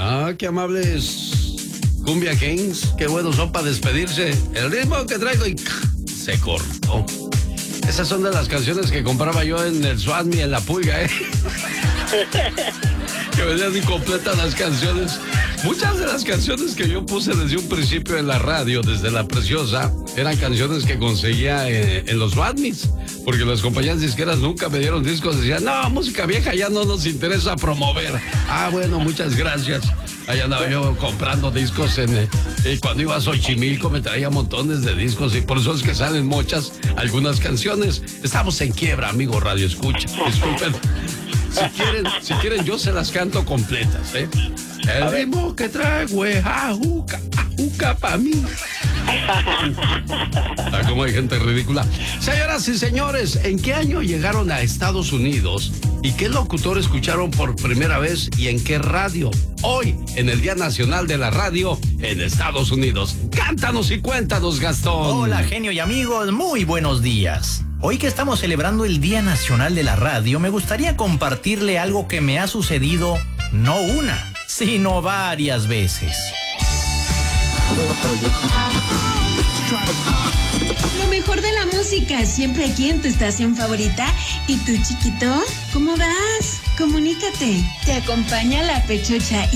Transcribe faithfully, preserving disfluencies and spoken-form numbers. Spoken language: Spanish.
Ah, qué amables Cumbia Kings, qué buenos son para despedirse. El ritmo que traigo y se cortó. Esas son de las canciones que compraba yo en el Swami, en la Pulga, ¿eh? Que venían incompletas las canciones. Muchas de las canciones que yo puse desde un principio en la radio, desde La Preciosa, eran canciones que conseguía en, en los Swamis, porque las compañías disqueras nunca me dieron discos. Decían, no, música vieja ya no nos interesa promover. Ah, bueno, muchas gracias. Ahí andaba yo comprando discos en, eh, y cuando iba a Xochimilco me traía montones de discos y por eso es que salen muchas algunas canciones. Estamos en quiebra, amigo Radio Escucha. Disculpen. Si quieren, si quieren yo se las canto completas, ¿eh? El ritmo que traigo es ajuca, ajuca pa' mí. Ah, como hay gente ridícula. Señoras y señores, ¿en qué año llegaron a Estados Unidos? ¿Y qué locutor escucharon por primera vez y en qué radio? Hoy, en el Día Nacional de la Radio en Estados Unidos. Cántanos y cuéntanos, Gastón. Hola, genio y amigos, muy buenos días. Hoy que estamos celebrando el Día Nacional de la Radio, me gustaría compartirle algo que me ha sucedido no una, sino varias veces. Lo mejor de la música, siempre aquí en tu estación favorita. ¿Y tú, chiquito? ¿Cómo vas? Comunícate. Te acompaña La Pechocha y